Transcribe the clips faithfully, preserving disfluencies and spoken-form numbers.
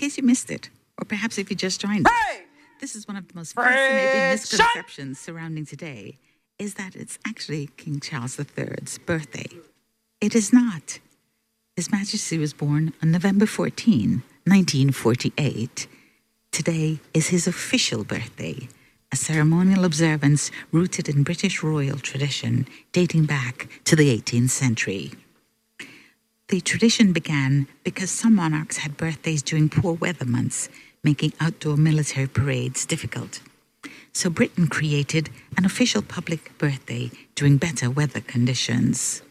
case you missed it, or perhaps if you just joined us, Hey! this is one of the most fascinating Fred misconceptions surrounding today, is that it's actually King Charles the Third's birthday. It is not. His Majesty was born on November fourteenth, nineteen forty-eight. Today is his official birthday, a ceremonial observance rooted in British royal tradition dating back to the eighteenth century. The tradition began because some monarchs had birthdays during poor weather months, making outdoor military parades difficult. So Britain created an official public birthday during better weather conditions.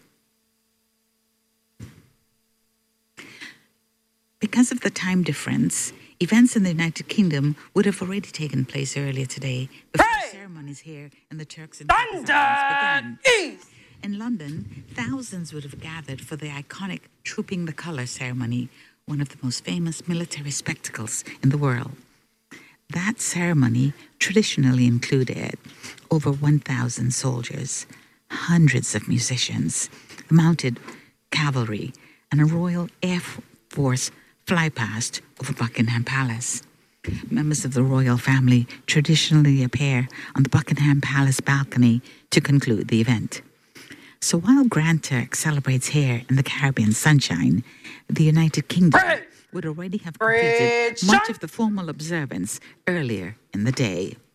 Because of the time difference, events in the United Kingdom would have already taken place earlier today before Hey! ceremonies here in the Turks and Caicos Islands Thunder began. East! In London, thousands would have gathered for the iconic Trooping the Colour ceremony, one of the most famous military spectacles in the world. That ceremony traditionally included over one thousand soldiers, hundreds of musicians, mounted cavalry, and a Royal Air Force flypast over Buckingham Palace. Members of the royal family traditionally appear on the Buckingham Palace balcony to conclude the event. So while Grand Turk celebrates here in the Caribbean sunshine, the United Kingdom Fred! would already have Fred completed much Shine! of the formal observance earlier in the day.